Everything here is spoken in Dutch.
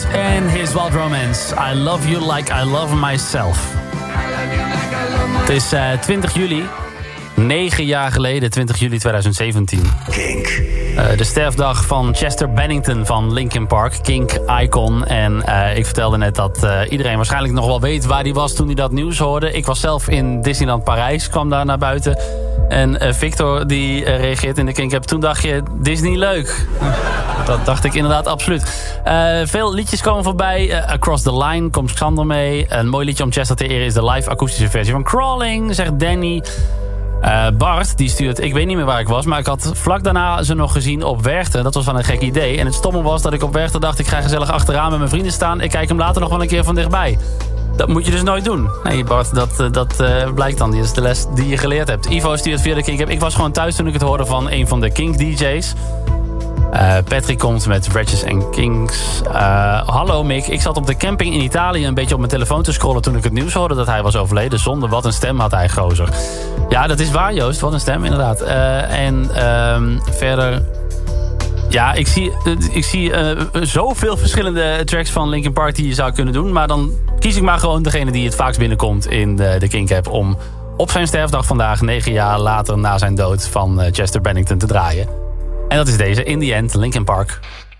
en His Wild Romance. I love you like I love myself. Het is 20 juli. 9 jaar geleden, 20 juli 2017. Kink. De sterfdag van Chester Bennington van Linkin Park. Kink Icon. En ik vertelde net dat iedereen waarschijnlijk nog wel weet waar hij was toen hij dat nieuws hoorde. Ik was zelf in Disneyland Parijs, kwam daar naar buiten. En Victor die reageert in de Kink-app. Toen dacht je, Disney leuk. Dat dacht ik inderdaad absoluut. Veel liedjes komen voorbij. Across the Line komt Xander mee. Een mooi liedje om Chester te eren is de live akoestische versie van Crawling, zegt Danny. Bart die stuurt, ik weet niet meer waar ik was, maar ik had vlak daarna ze nog gezien op Werchter. Dat was van een gek idee. En het stomme was dat ik op Werchter dacht, ik ga gezellig achteraan met mijn vrienden staan. Ik kijk hem later nog wel een keer van dichtbij. Dat moet je dus nooit doen. Nee Bart, dat blijkt dan. Die is de les die je geleerd hebt. Ivo stuurt via de Kink. Ik was gewoon thuis toen ik het hoorde van een van de Kink DJ's. Patrick komt met Ratchets and Kings. Hallo Mick, ik zat op de camping in Italië een beetje op mijn telefoon te scrollen toen ik het nieuws hoorde dat hij was overleden. Zonde, wat een stem had hij, gozer. Ja, dat is waar Joost, wat een stem inderdaad. Verder... Ja, ik zie zoveel verschillende tracks van Linkin Park die je zou kunnen doen. Maar dan kies ik maar gewoon degene die het vaakst binnenkomt in de Kink-app om op zijn sterfdag vandaag, 9 jaar later na zijn dood, van Chester Bennington te draaien. En dat is deze, In The End, Linkin Park.